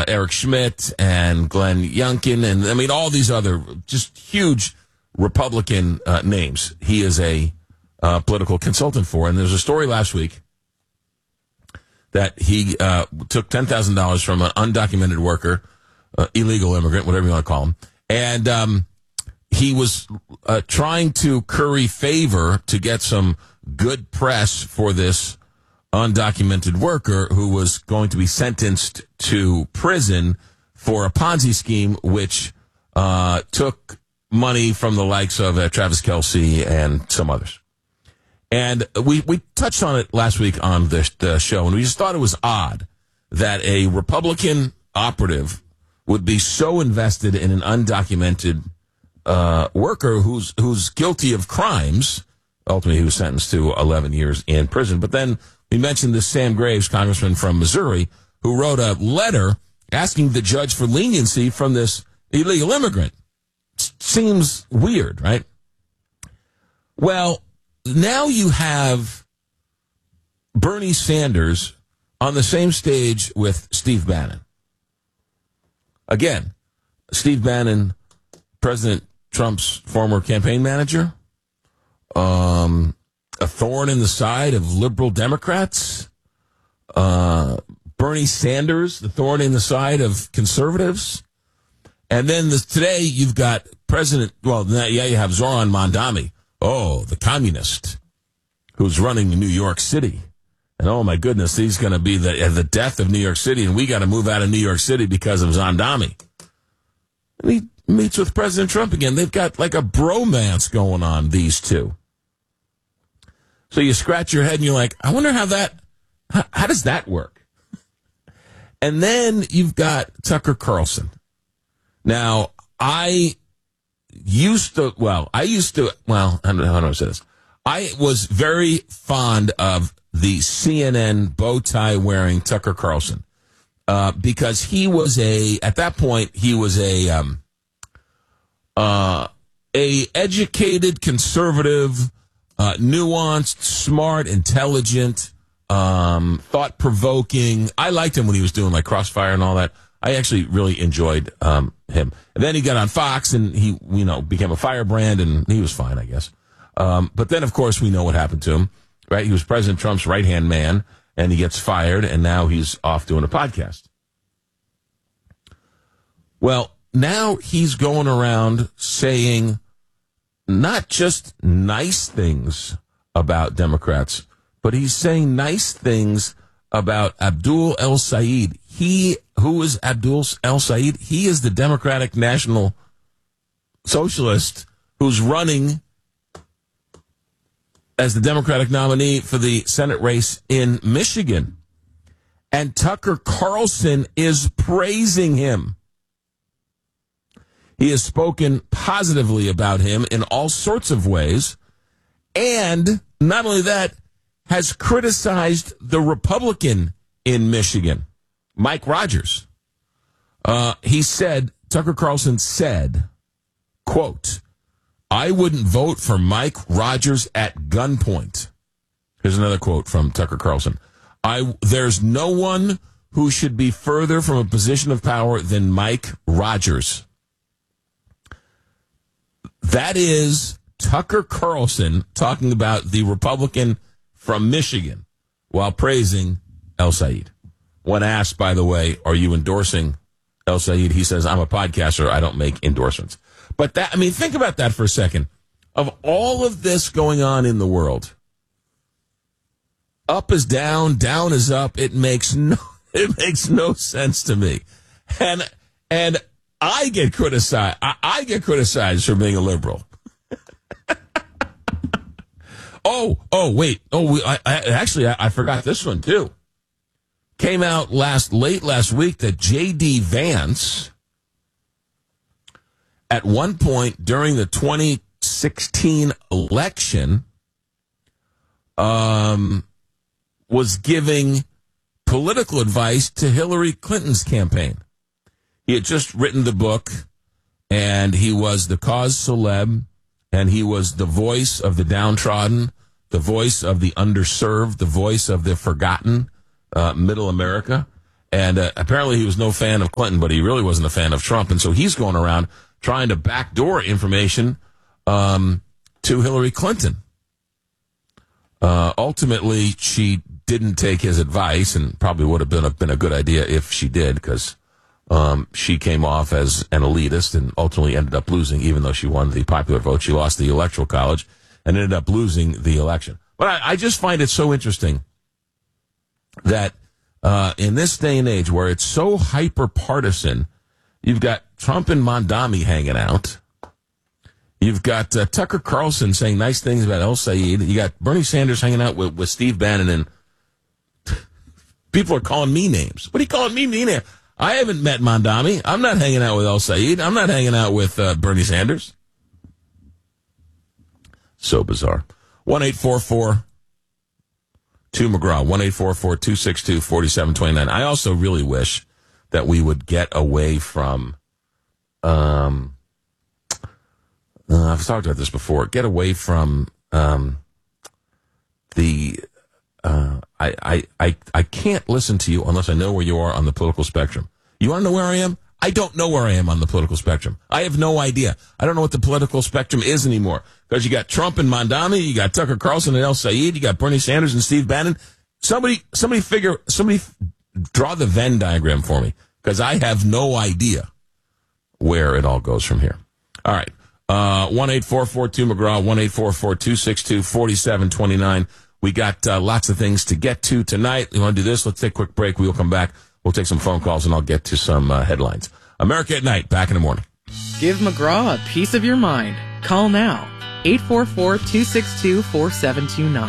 Eric Schmidt and Glenn Youngkin, and I mean all these other just huge Republican names. He is a political consultant for, and there's a story last week that he took $10,000 from an undocumented worker, illegal immigrant, whatever you want to call him, and he was trying to curry favor to get some good press for this undocumented worker who was going to be sentenced to prison for a Ponzi scheme which took money from the likes of Travis Kelce and some others. And we touched on it last week on the show, and we just thought it was odd that a Republican operative would be so invested in an undocumented worker who's guilty of crimes. Ultimately, he was sentenced to 11 years in prison. But then we mentioned this Sam Graves, congressman from Missouri, who wrote a letter asking the judge for leniency from this illegal immigrant. Seems weird, right? Well, now you have Bernie Sanders on the same stage with Steve Bannon. Again, Steve Bannon, President Trump's former campaign manager, a thorn in the side of liberal Democrats, Bernie Sanders, the thorn in the side of conservatives. And then today you've got you have Zoran Mondami, the communist, who's running New York City. And oh my goodness, he's going to be the death of New York City, and we got to move out of New York City because of Zondami. And he meets with President Trump again. They've got like a bromance going on, these two. So you scratch your head and you're like, I wonder how does that work? And then you've got Tucker Carlson. Now, I used to, how do I say this? I was very fond of the CNN bow tie wearing Tucker Carlson, because he was at that point, he was a educated conservative, nuanced, smart, intelligent, thought-provoking. I liked him when he was doing like Crossfire and all that. I actually really enjoyed him. And then he got on Fox and he, became a firebrand, and he was fine, I guess. But then, of course, we know what happened to him, right? He was President Trump's right-hand man, and he gets fired, and now he's off doing a podcast. Well, now he's going around saying not just nice things about Democrats, but he's saying nice things about Abdul El-Sayed. Who is Abdul El-Sayed? He is the Democratic National Socialist who's running as the Democratic nominee for the Senate race in Michigan. And Tucker Carlson is praising him. He has spoken positively about him in all sorts of ways. And not only that, has criticized the Republican in Michigan, Mike Rogers. Tucker Carlson said, quote, I wouldn't vote for Mike Rogers at gunpoint. Here's another quote from Tucker Carlson. There's no one who should be further from a position of power than Mike Rogers. That is Tucker Carlson talking about the Republican from Michigan while praising El-Sayed. When asked, by the way, are you endorsing El-Sayed? He says, I'm a podcaster. I don't make endorsements. But think about that for a second. Of all of this going on in the world, up is down, down is up. It makes no sense to me. And I get criticized. I get criticized for being a liberal. I forgot this one too. Came out late last week that J.D. Vance, at one point during the 2016 election, was giving political advice to Hillary Clinton's campaign. He had just written the book, and he was the cause celeb, and he was the voice of the downtrodden, the voice of the underserved, the voice of the forgotten, middle America. And apparently he was no fan of Clinton, but he really wasn't a fan of Trump. And so he's going around trying to backdoor information to Hillary Clinton. Ultimately, she didn't take his advice, and probably would have been a good idea if she did, because she came off as an elitist and ultimately ended up losing, even though she won the popular vote. She lost the Electoral College and ended up losing the election. But I just find it so interesting that in this day and age where it's so hyper-partisan, you've got Trump and Mondami hanging out. You've got Tucker Carlson saying nice things about El Sayed. You got Bernie Sanders hanging out with Steve Bannon, and people are calling me names. What are you calling me names? I haven't met Mondami. I'm not hanging out with El Sayed. I'm not hanging out with Bernie Sanders. So bizarre. 1-844-2McGraw. 1-844-262-4729. I also really wish that we would get away from... I've talked about this before. Get away from I can't listen to you unless I know where you are on the political spectrum. You want to know where I am? I don't know where I am on the political spectrum. I have no idea. I don't know what the political spectrum is anymore. Because you got Trump and Mondami, you got Tucker Carlson and El Sayed, you got Bernie Sanders and Steve Bannon. Somebody draw the Venn diagram for me, because I have no idea where it all goes from here. All right. 1-844-2McGraw, 1-844-262-4729. We got lots of things to get to tonight. You want to do this? Let's take a quick break. We'll come back. We'll take some phone calls, and I'll get to some headlines. America at Night, back in the morning. Give McGraw a piece of your mind. Call now. 844-262-4729.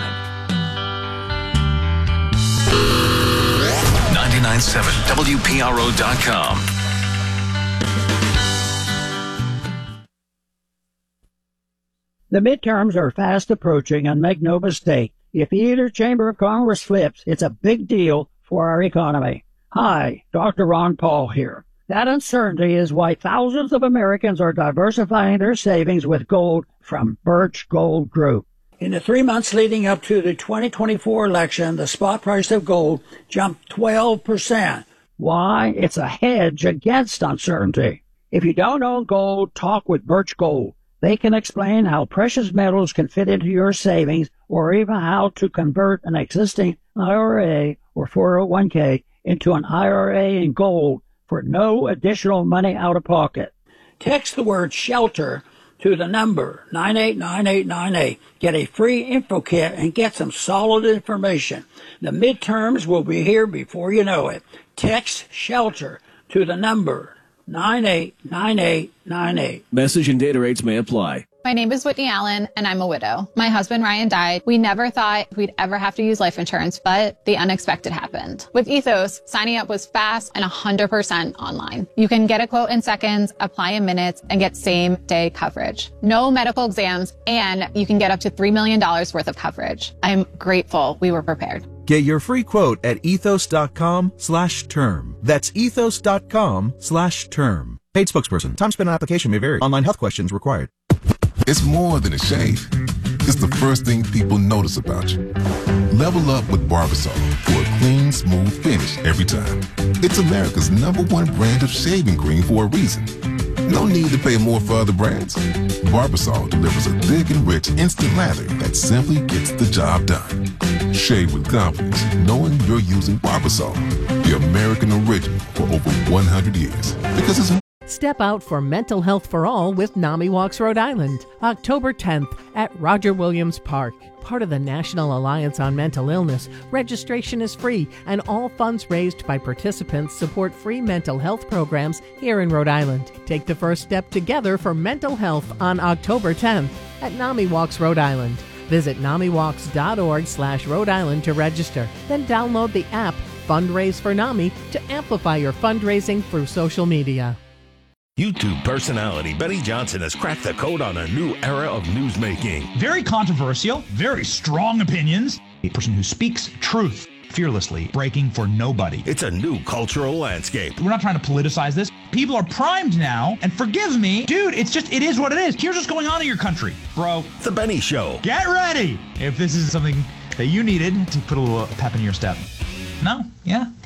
99.7 WPRO.com. The midterms are fast approaching, and make no mistake, if either chamber of Congress flips, it's a big deal for our economy. Hi, Dr. Ron Paul here. That uncertainty is why thousands of Americans are diversifying their savings with gold from Birch Gold Group. In the 3 months leading up to the 2024 election, the spot price of gold jumped 12%. Why? It's a hedge against uncertainty. If you don't own gold, talk with Birch Gold. They can explain how precious metals can fit into your savings, or even how to convert an existing IRA or 401k into an IRA in gold for no additional money out of pocket. Text the word SHELTER to the number 989898. Get a free info kit and get some solid information. The midterms will be here before you know it. Text SHELTER to the number 989898. Message and data rates may apply. My name is Whitney Allen, and I'm a widow. My husband, Ryan, died. We never thought we'd ever have to use life insurance, but the unexpected happened. With Ethos, signing up was fast and 100% online. You can get a quote in seconds, apply in minutes, and get same-day coverage. No medical exams, and you can get up to $3 million worth of coverage. I'm grateful we were prepared. Get your free quote at ethos.com/term. That's ethos.com/term. Paid spokesperson. Time spent on application may vary. Online health questions required. It's more than a shave. It's the first thing people notice about you. Level up with Barbasol for a clean, smooth finish every time. It's America's #1 brand of shaving cream for a reason. No need to pay more for other brands. Barbasol delivers a thick and rich instant lather that simply gets the job done. Shave with confidence, knowing you're using Barbasol, the American original, for over 100 years. Because it's... Step out for Mental Health for All with NAMI Walks Rhode Island, October 10th at Roger Williams Park. Part of the National Alliance on Mental Illness, registration is free, and all funds raised by participants support free mental health programs here in Rhode Island. Take the first step together for mental health on October 10th at NAMI Walks Rhode Island. Visit NAMIWalks.org/Rhode Island to register. Then download the app Fundraise for NAMI to amplify your fundraising through social media. YouTube personality Benny Johnson has cracked the code on a new era of newsmaking. Very controversial, very strong opinions. A person who speaks truth fearlessly, breaking for nobody. It's a new cultural landscape. We're not trying to politicize this. People are primed now, and forgive me, dude, it is what it is. Here's what's going on in your country, bro. The Benny Show. Get ready if this is something that you needed to put a little pep in your step. No? Yeah? Okay.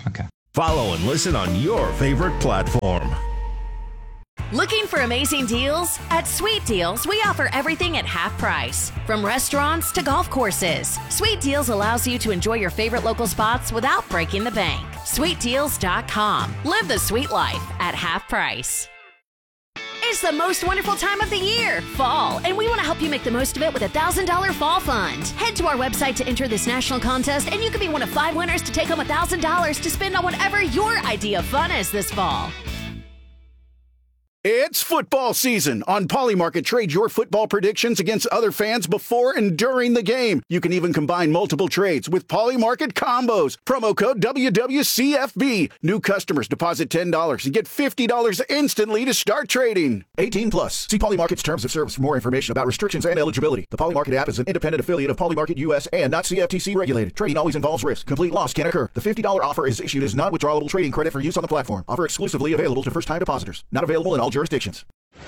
Follow and listen on your favorite platform. Looking for amazing deals? At Sweet Deals, we offer everything at half price. From restaurants to golf courses, Sweet Deals allows you to enjoy your favorite local spots without breaking the bank. SweetDeals.com. Live the sweet life at half price. It's the most wonderful time of the year, fall, and we want to help you make the most of it with a $1,000 fall fund. Head to our website to enter this national contest, and you could be one of 5 winners to take home $1,000 to spend on whatever your idea of fun is this fall. It's football season. On Polymarket, trade your football predictions against other fans before and during the game. You can even combine multiple trades with Polymarket combos. Promo code WWCFB. New customers deposit $10 and get $50 instantly to start trading. 18 plus. See Polymarket's terms of service for more information about restrictions and eligibility. The Polymarket app is an independent affiliate of Polymarket US and not CFTC regulated. Trading always involves risk. Complete loss can occur. The $50 offer is issued as non-withdrawable trading credit for use on the platform. Offer exclusively available to first-time depositors. Not available in all jurisdictions.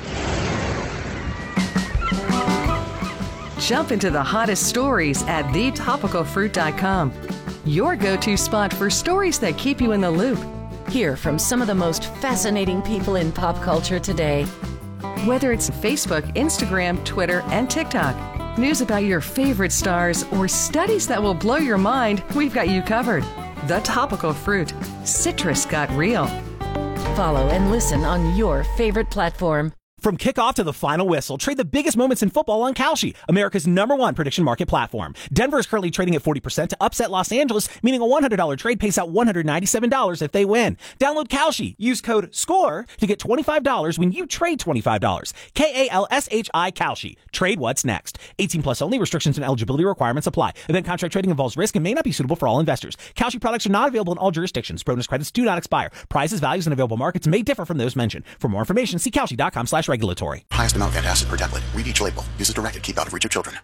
Jump into the hottest stories at thetopicalfruit.com. Your go-to spot for stories that keep you in the loop. Hear from some of the most fascinating people in pop culture today. Whether it's Facebook, Instagram, Twitter, and TikTok, news about your favorite stars, or studies that will blow your mind, we've got you covered. The Topical Fruit. Citrus got real. Follow and listen on your favorite platform. From kickoff to the final whistle, trade the biggest moments in football on Kalshi, America's #1 prediction market platform. Denver is currently trading at 40% to upset Los Angeles, meaning a $100 trade pays out $197 if they win. Download Kalshi. Use code SCORE to get $25 when you trade $25. KALSHI Kalshi. Trade what's next. 18 plus only. Restrictions and eligibility requirements apply. Event contract trading involves risk and may not be suitable for all investors. Kalshi products are not available in all jurisdictions. Bonus credits do not expire. Prices, values, and available markets may differ from those mentioned. For more information, see Kalshi.com/regulatory. Highest amount of antacid per tablet. Read each label. Use as directed. Keep out of reach of children.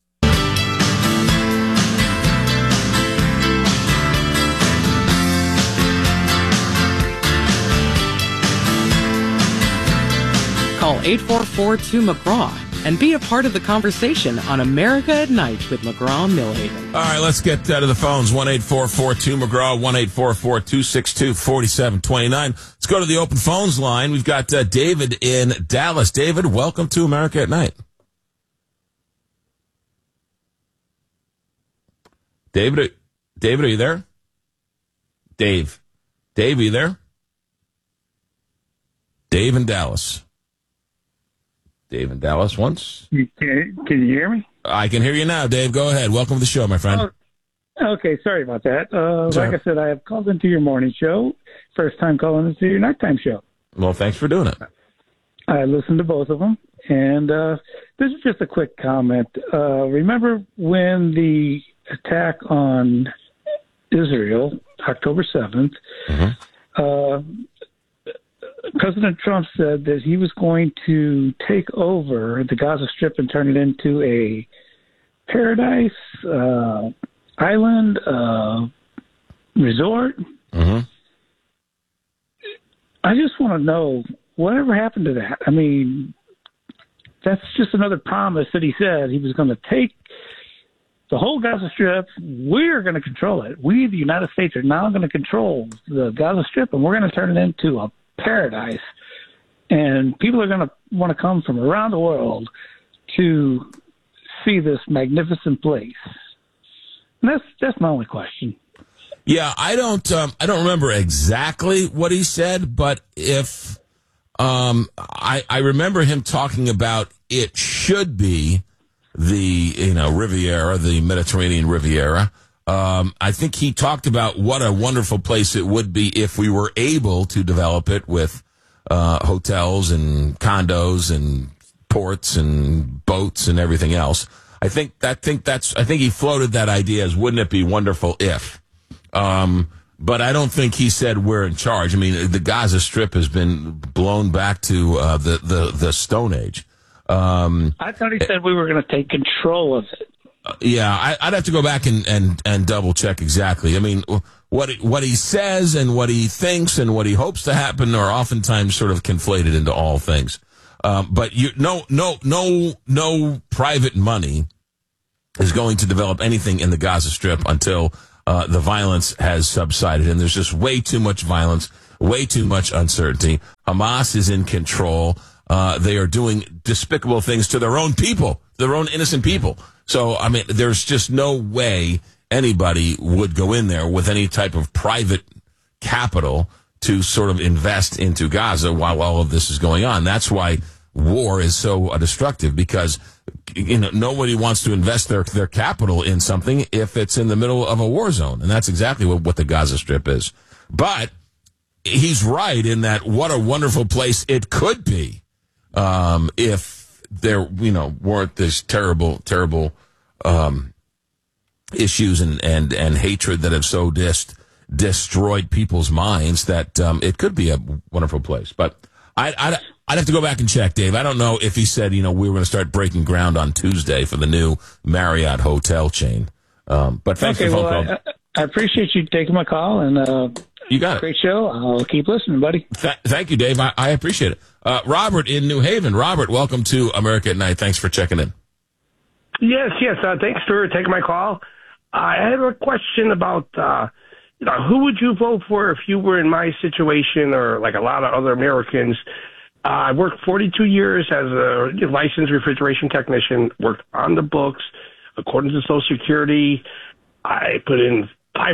Call 844-2-McGraw and be a part of the conversation on America at Night with McGraw Millhaven. All right, let's get to the phones. 1-844-2-McGraw, 1-844-262-4729. Let's go to the open phones line. We've got David in Dallas. David, welcome to America at Night. David, are you there? Dave, are you there? Dave in Dallas. Dave in Dallas once. Can you hear me? I can hear you now, Dave. Go ahead. Welcome to the show, my friend. Okay, sorry about that. Like I said, I have called into your morning show. First time calling into your nighttime show. Well, thanks for doing it. I listened to both of them, and this is just a quick comment. Remember when the attack on Israel, October 7th, President Trump said that he was going to take over the Gaza Strip and turn it into a paradise island resort. I just want to know whatever happened to that. I mean, that's just another promise that he said he was going to take the whole Gaza Strip. We're going to control it. We, the United States, are now going to control the Gaza Strip, and we're going to turn it into a paradise, and people are going to want to come from around the world to see this magnificent place. And that's my only question. Yeah, I don't remember exactly what he said, but if I remember him talking about it should be the Riviera, the Mediterranean Riviera. I think he talked about what a wonderful place it would be if we were able to develop it with hotels and condos and ports and boats and everything else. I think he floated that idea as wouldn't it be wonderful if. But I don't think he said we're in charge. I mean, the Gaza Strip has been blown back to the Stone Age. I thought he said we were going to take control of it. Yeah, I'd have to go back and double check exactly. I mean, what he says and what he thinks and what he hopes to happen are oftentimes sort of conflated into all things. But no private money is going to develop anything in the Gaza Strip until the violence has subsided, and there's just way too much violence, way too much uncertainty. Hamas is in control. They are doing despicable things to their own people, their own innocent people. So, I mean, there's just no way anybody would go in there with any type of private capital to sort of invest into Gaza while all of this is going on. That's why war is so destructive, because nobody wants to invest their capital in something if it's in the middle of a war zone. And that's exactly what the Gaza Strip is. But he's right in that what a wonderful place it could be if there weren't this terrible issues and hatred that have so destroyed people's minds that it could be a wonderful place. But I'd have to go back and check, Dave. I don't know if he said, we were going to start breaking ground on Tuesday for the new Marriott hotel chain. But thanks for the phone call. I appreciate you taking my call, and you got it. Great show. I'll keep listening, buddy. Thank you, Dave. I appreciate it. Robert in New Haven. Robert, welcome to America at Night. Thanks for checking in. Yes. Thanks for taking my call. I have a question about who would you vote for if you were in my situation or like a lot of other Americans. I worked 42 years as a licensed refrigeration technician, worked on the books. According to Social Security, I put in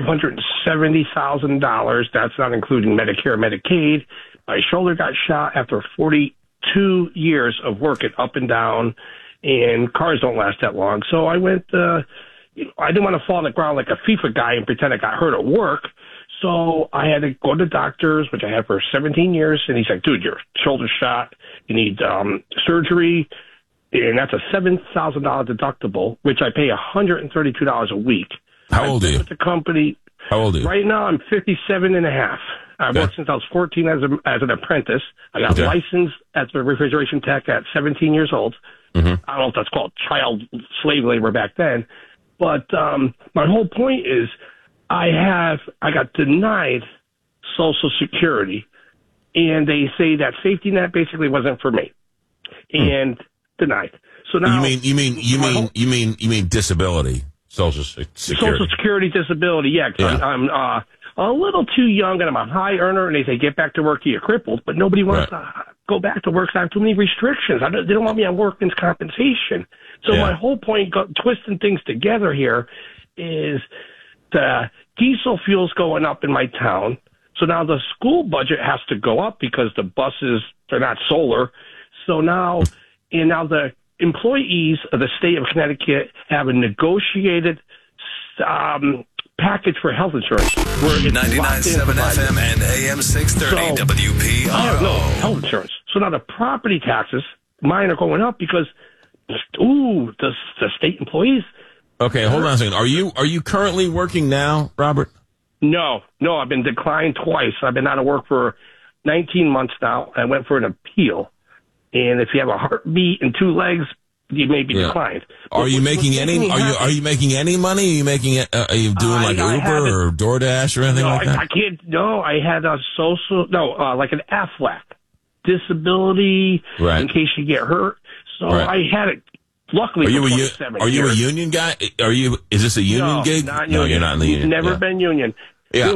$570,000. That's not including Medicare, Medicaid. My shoulder got shot after 42 years of working up and down, and cars don't last that long. So I went, I didn't want to fall on the ground like a FIFA guy and pretend I got hurt at work. So I had to go to doctors, which I had for 17 years. And he's like, dude, your shoulder's shot. You need surgery. And that's a $7,000 deductible, which I pay $132 a week. How old are you? With the company. How old are you? Right now, I'm 57 and a half. I've worked since I was 14 as an apprentice. I got licensed as a refrigeration tech at 17 years old. Mm-hmm. I don't know if that's called child slave labor back then. But my whole point is I got denied Social Security, and they say that safety net basically wasn't for me, and denied. So now you mean disability, Social Security, Social Security disability. Yeah, I'm a little too young, and I'm a high earner, and they say get back to work, you're crippled, but nobody wants to go back to work. So I have too many restrictions. They don't want me on workman's compensation. So my whole point, twisting things together here, is the diesel fuel's going up in my town. So now the school budget has to go up because the buses, they're not solar. So now the employees of the state of Connecticut have a negotiated package for health insurance. 99.7 FM and AM 630 WPRO. No, health insurance. So now the property taxes, mine are going up because, the state employees. Okay, hold on a second. Are you currently working now, Robert? No, I've been declined twice. I've been out of work for 19 months now. I went for an appeal. And if you have a heartbeat and two legs, you may be declined. Are you making any? Are you making any money? Are you making it? Are you doing like Uber or DoorDash or anything like that? I can't. No, I had a like an AFLAC disability in case you get hurt. So I had it. Luckily, are you a union guy? Is this a union gig? Not union. No, you're not in the union. Never been union. Yeah.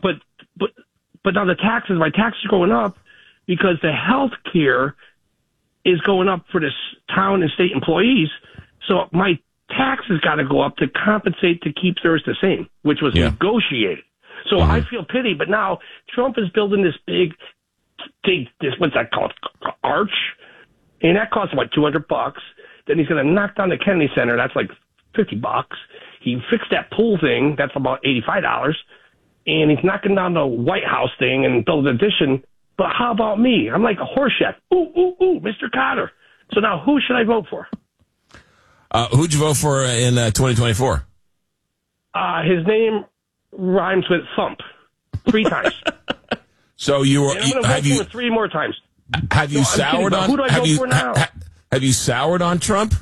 But now my taxes are going up because the health care is going up for this town and state employees. So my taxes got to go up to compensate to keep theirs the same, which was negotiated. So I feel pity. But now Trump is building this big, what's that called? Arch. And that costs about $200. Then he's going to knock down the Kennedy Center. That's like $50. He fixed that pool thing. That's about $85. And he's knocking down the White House thing and build an addition. But how about me? I'm like a horse chef. Ooh, Mr. Cotter. So now who should I vote for? Who'd you vote for in 2024? His name rhymes with thump 3 times. So have you 3 more times? Have you soured on? Who do I vote for now? Have you soured on Trump?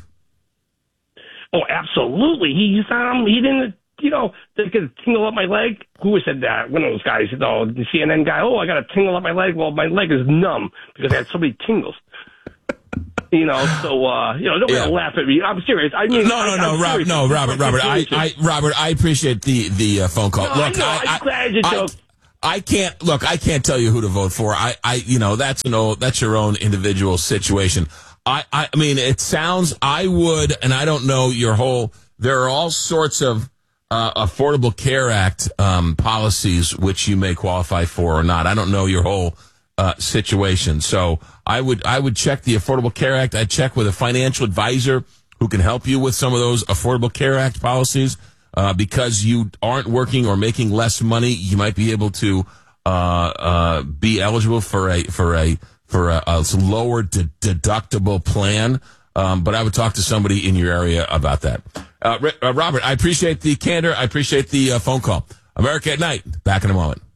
Oh, absolutely. He didn't. They could tingle up my leg. Who said that? One of those guys, the CNN guy. Oh, I got a tingle up my leg. Well, my leg is numb because I had so many tingles. You know, so don't laugh at me. I'm serious. I mean, Robert. I appreciate the phone call. No, Look, I'm glad you joke. I can't tell you who to vote for. That's your own individual situation. I mean, it sounds, I would, and I don't know there are all sorts of Affordable Care Act policies which you may qualify for or not. I don't know your whole situation. So I would check the Affordable Care Act. I'd check with a financial advisor who can help you with some of those Affordable Care Act policies. Because you aren't working or making less money, you might be able to be eligible for a lower deductible plan. But I would talk to somebody in your area about that. Robert, I appreciate the candor. I appreciate the phone call. America at Night. Back in a moment.